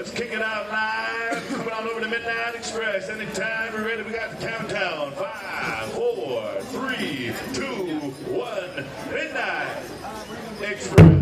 Let's kick it out live. Coming on over to Midnight Express. Anytime we're ready, we got the countdown. 5, 4, 3, 2, 1. Midnight Express.